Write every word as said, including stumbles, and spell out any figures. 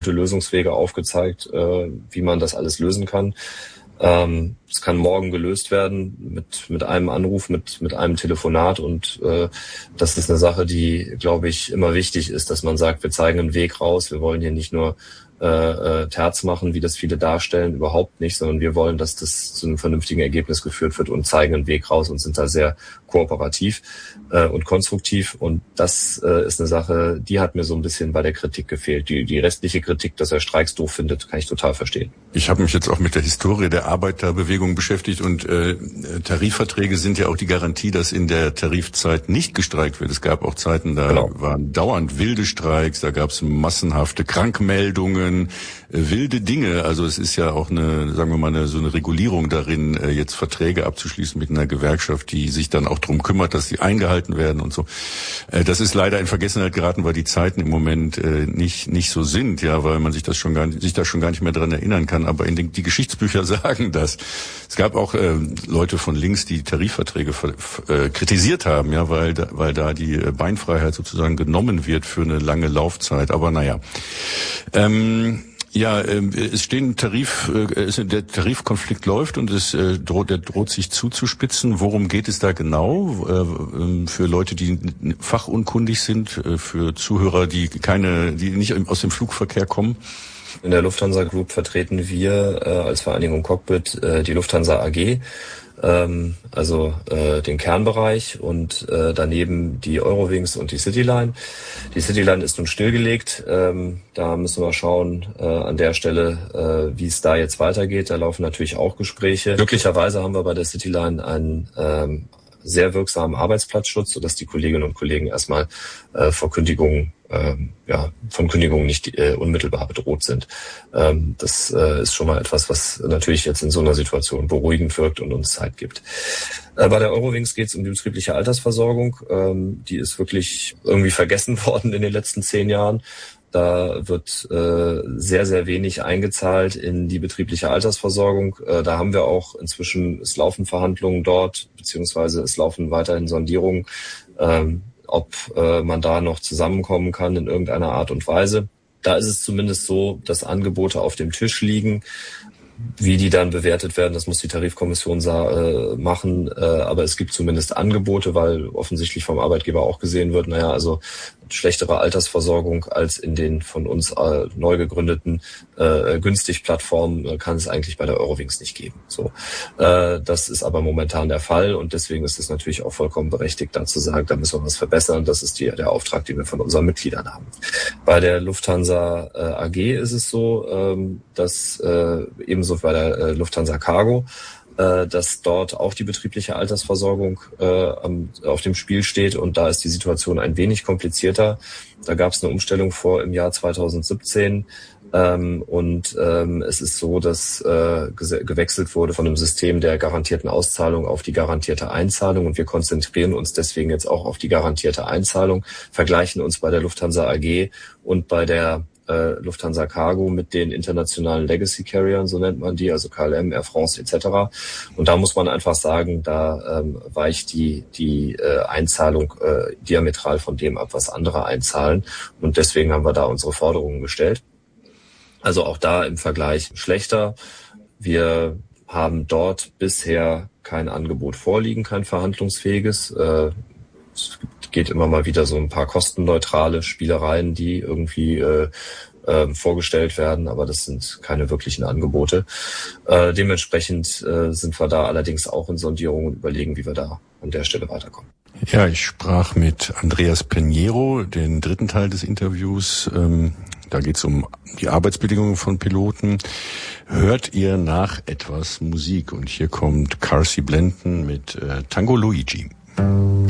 Lösungswege aufgezeigt, äh, wie man das alles lösen kann. Ähm, es kann morgen gelöst werden mit mit einem Anruf, mit mit einem Telefonat und äh, das ist eine Sache, die, glaube ich, immer wichtig ist, dass man sagt, wir zeigen einen Weg raus. Wir wollen hier nicht nur äh, äh, Terz machen, wie das viele darstellen, überhaupt nicht, sondern wir wollen, dass das zu einem vernünftigen Ergebnis geführt wird und zeigen einen Weg raus und sind da sehr kooperativ äh, und konstruktiv. Und das äh, ist eine Sache, die hat mir so ein bisschen bei der Kritik gefehlt. Die, die restliche Kritik, dass er Streiks doof findet, kann ich total verstehen. Ich habe mich jetzt auch mit der Historie der Arbeiterbewegung beschäftigt und äh, Tarifverträge sind ja auch die Garantie, dass in der Tarifzeit nicht gestreikt wird. Es gab auch Zeiten, da genau. waren dauernd wilde Streiks, da gab es massenhafte Krankmeldungen, äh, wilde Dinge. Also es ist ja auch eine, sagen wir mal, eine, so eine Regulierung darin, äh, jetzt Verträge abzuschließen mit einer Gewerkschaft, die sich dann auch drum kümmert, dass sie eingehalten werden und so. Äh, das ist leider in Vergessenheit geraten, weil die Zeiten im Moment äh, nicht nicht so sind, ja, weil man sich das schon gar nicht, sich da schon gar nicht mehr dran erinnern kann. Aber in den, die Geschichtsbücher sagen das. Es gab auch äh, Leute von links, die Tarifverträge äh, kritisiert haben, ja, weil da, weil da die Beinfreiheit sozusagen genommen wird für eine lange Laufzeit. Aber naja. Ähm, Ja, äh, es stehen Tarif, äh, der Tarifkonflikt läuft und es äh, droht, der droht sich zuzuspitzen. Worum geht es da genau? Äh, für Leute, die fachunkundig sind, äh, für Zuhörer, die keine, die nicht aus dem Flugverkehr kommen? In der Lufthansa Group vertreten wir äh, als Vereinigung Cockpit äh, die Lufthansa A G. Also äh, den Kernbereich und äh, daneben die Eurowings und die Cityline. Die Cityline ist nun stillgelegt. Ähm, da müssen wir schauen äh, an der Stelle, äh, wie es da jetzt weitergeht. Da laufen natürlich auch Gespräche. Glücklicherweise haben wir bei der Cityline einen ähm, sehr wirksamen Arbeitsplatzschutz, sodass die Kolleginnen und Kollegen erstmal äh, vor Kündigungen ähm, ja, von Kündigungen nicht äh, unmittelbar bedroht sind. Ähm, das äh, ist schon mal etwas, was natürlich jetzt in so einer Situation beruhigend wirkt und uns Zeit gibt. Äh, bei der Eurowings geht es um die betriebliche Altersversorgung. Ähm, die ist wirklich irgendwie vergessen worden in den letzten zehn Jahren. Da wird äh, sehr, sehr wenig eingezahlt in die betriebliche Altersversorgung. Äh, da haben wir auch inzwischen, es laufen Verhandlungen dort, beziehungsweise es laufen weiterhin Sondierungen, ähm, ob äh, man da noch zusammenkommen kann in irgendeiner Art und Weise. Da ist es zumindest so, dass Angebote auf dem Tisch liegen. Wie die dann bewertet werden, das muss die Tarifkommission äh, machen. Äh, aber es gibt zumindest Angebote, weil offensichtlich vom Arbeitgeber auch gesehen wird, naja, also schlechtere Altersversorgung als in den von uns äh, neu gegründeten äh, günstig Plattformen äh, kann es eigentlich bei der Eurowings nicht geben. So, äh, das ist aber momentan der Fall und deswegen ist es natürlich auch vollkommen berechtigt, da zu sagen, da müssen wir was verbessern. Das ist die, der Auftrag, den wir von unseren Mitgliedern haben. Bei der Lufthansa äh, A G ist es so, ähm, dass äh, ebenso bei der äh, Lufthansa Cargo, äh, dass dort auch die betriebliche Altersversorgung äh, am, auf dem Spiel steht und da ist die Situation ein wenig komplizierter. Da gab es eine Umstellung vor im Jahr zweitausendsiebzehn ähm, und ähm, es ist so, dass äh, ge- gewechselt wurde von einem System der garantierten Auszahlung auf die garantierte Einzahlung und wir konzentrieren uns deswegen jetzt auch auf die garantierte Einzahlung, vergleichen uns bei der Lufthansa A G und bei der Lufthansa Cargo mit den internationalen Legacy Carriern, so nennt man die, also K L M, Air France et cetera. Und da muss man einfach sagen, da ähm, weicht die die äh, Einzahlung äh, diametral von dem ab, was andere einzahlen. Und deswegen haben wir da unsere Forderungen gestellt. Also auch da im Vergleich schlechter. Wir haben dort bisher kein Angebot vorliegen, kein verhandlungsfähiges. Äh, es geht immer mal wieder so ein paar kostenneutrale Spielereien, die irgendwie äh, äh, vorgestellt werden, aber das sind keine wirklichen Angebote. Äh, dementsprechend äh, sind wir da allerdings auch in Sondierungen und überlegen, wie wir da an der Stelle weiterkommen. Ja, ich sprach mit Andreas Peniero, den dritten Teil des Interviews. Ähm, da geht es um die Arbeitsbedingungen von Piloten. Hört ihr nach etwas Musik und hier kommt Carsey Blanton mit äh, Tango Luigi.